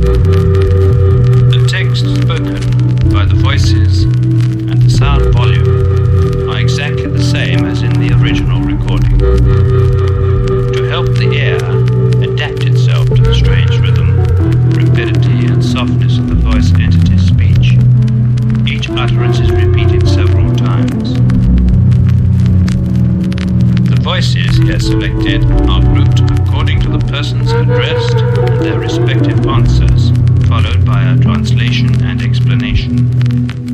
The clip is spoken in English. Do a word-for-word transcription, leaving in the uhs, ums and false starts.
The text spoken by the voices and the sound volume are exactly the same as in the original recording. To help the ear adapt itself to the strange rhythm, rapidity and softness of the voice entity's speech, each utterance is repeated several times. The voices here selected are grouped according to the persons addressed and their respective answers, followed by a translation and explanation.